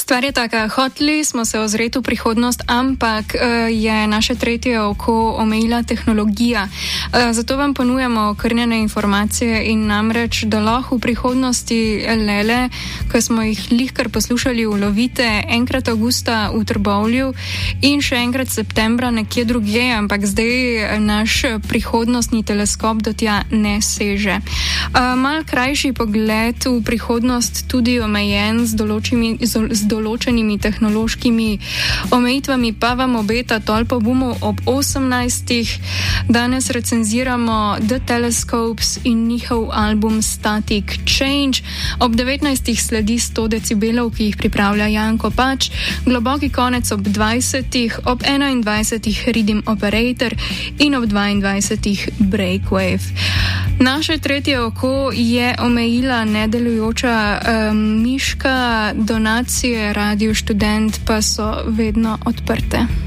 Stvar je taka, hoteli smo se ozreti v prihodnost, ampak je naše tretje oko omejila tehnologija. Zato vam ponujamo okrnjene informacije in namreč, da lahko v prihodnosti lele, ko smo jih lihkar poslušali, ulovite enkrat avgusta v Trbovlju in še enkrat septembra nekje drugje, ampak zdaj naš prihodnostni teleskop do tja ne seže. Mal krajši pogled v prihodnost, tudi omejen z določenimi tehnološkimi omejitvami, pa vam obeta Tolpo Bumo ob 18. Danes recenziramo The Telescopes in njihov album Static Change. Ob 19. sledi 100 decibelov, ki jih pripravlja Janko Pač, Globoki konec ob 20. ob 21. Rhythm Operator in ob 22. Breakwave. Naše tretje oko je omejila nedelujoča miška, donacije Radio Študent pa so vedno odprte.